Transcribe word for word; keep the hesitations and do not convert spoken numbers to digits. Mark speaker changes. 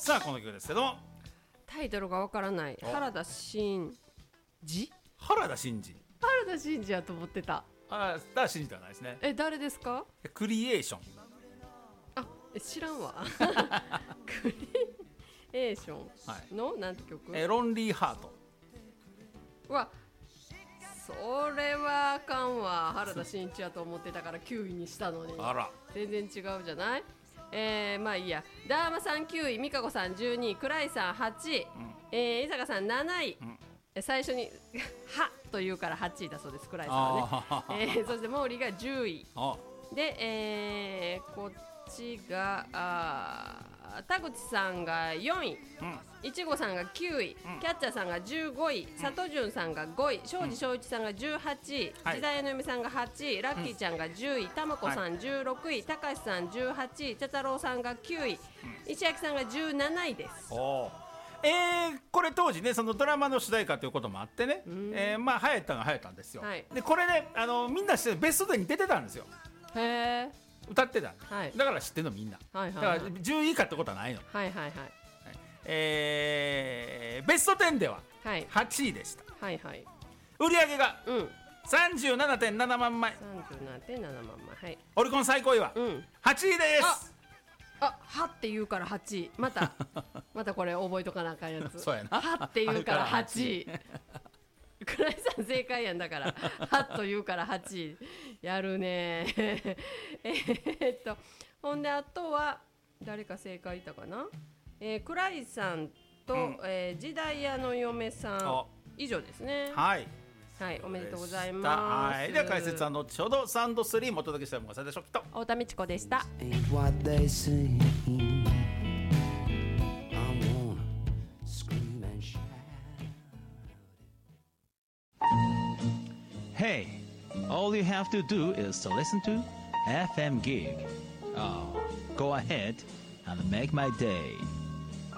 Speaker 1: さあこの曲ですけども
Speaker 2: タイトルがわからない。原田真二
Speaker 1: 原田真二
Speaker 2: 原田真二やと思ってた。
Speaker 1: あ原田真二ではないですね。
Speaker 2: え、誰ですか？
Speaker 1: クリエーション。
Speaker 2: あ、え知らんわクリエーションの、はい、なんて曲？
Speaker 1: えロンリーハート。
Speaker 2: うわ、それはあかんわ。原田真一やと思ってたからきゅういにしたのに。
Speaker 1: あら
Speaker 2: 全然違うじゃない。えー、まあいいや。ダーマさんきゅうい、美香子さんじゅうにい、クライさんはちい、うん、えー、伊坂さんなない、うん、最初にはというからはちいだそうです。クライさんはね、えー、そして毛利がじゅういで、えー、こっちがあ田口さんがよんい、いちごさんがきゅうい、うん、キャッチャーさんがじゅうごい、佐藤潤さんがごい、庄司翔一さんがじゅうはちい、はい、時代の嫁さんがはちい、ラッキーちゃんがじゅうい、たまこさんじゅうろくい、たかしさんじゅうはちい、茶太郎さんがきゅうい、うん、石焼さんがじゅうなないです。
Speaker 1: おえー、これ当時ねそのドラマの主題歌ということもあってね、えー、まあ流行ったのが流行ったんですよ、はい、でこれねあのみんな知ってるベストテンに出てたんですよ。
Speaker 2: へー、
Speaker 1: 歌ってたんで、
Speaker 2: はい、
Speaker 1: だから知ってるのみんな、はいはいはい、だからじゅうい以下ってことはないの、
Speaker 2: はいはいはい、
Speaker 1: えー、ベストテンでははちいでした、はいはい、売上が、うん、さんじゅうななてんななまんまい、 さんじゅうななてんななまんまい、はい、オリコン最高位は、うん、はちいです。
Speaker 2: あ、はって言うからはちい、またまたこれ覚えとかなあかんやつ。
Speaker 1: そうやな、
Speaker 2: はって言うからはちい倉井さん正解やんだからはっと言うからはちいやるねえっとほんであとは誰か正解いたかな、えー、倉井さんと、うんえー、時代屋の嫁さん以上ですね。はいはい、おめでとうございます。はい、
Speaker 1: では解説は後ほどサンドスリーもお届けしたものさでしょきと
Speaker 2: 太田美智子でした。
Speaker 3: Hey, all you have to do is to listen to エフエム Gig. Oh, go ahead and make my day.